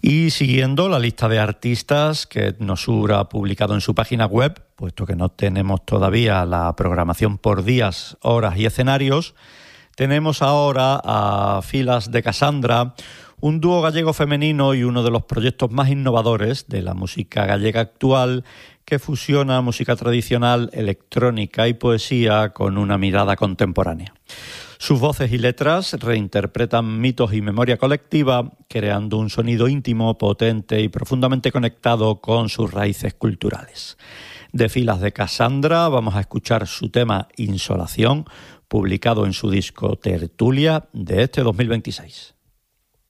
Y siguiendo la lista de artistas que Etnosur ha publicado en su página web, puesto que no tenemos todavía la programación por días, horas y escenarios, tenemos ahora a Filas de Cassandra, un dúo gallego femenino y uno de los proyectos más innovadores de la música gallega actual, que fusiona música tradicional, electrónica y poesía con una mirada contemporánea. Sus voces y letras reinterpretan mitos y memoria colectiva, creando un sonido íntimo, potente y profundamente conectado con sus raíces culturales. De Filas de Cassandra vamos a escuchar su tema Insolación, publicado en su disco Tertulia de este 2026.